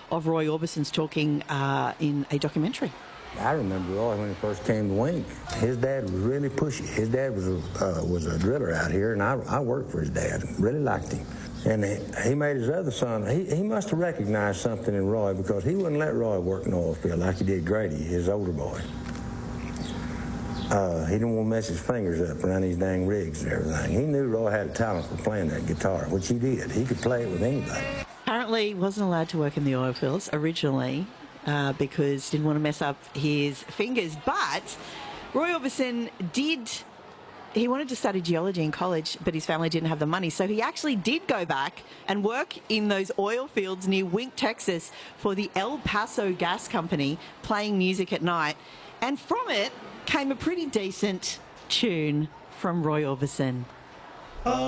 of Roy Orbison's talking in a documentary. I remember Roy when he first came to Wink. His dad was really pushy. His dad was a driller out here, and I worked for his dad. Really liked him. And he made his other son, he must have recognized something in Roy, because he wouldn't let Roy work in the oil field like he did Grady, his older boy. He didn't want to mess his fingers up around these dang rigs and everything. He knew Roy had a talent for playing that guitar, which he did. He could play it with anybody. Apparently wasn't allowed to work in the oil fields originally because he didn't want to mess up his fingers. But Roy Orbison he wanted to study geology in college, but his family didn't have the money. So he actually did go back and work in those oil fields near Wink, Texas for the El Paso Gas Company, playing music at night. And from it came a pretty decent tune from Roy Orbison.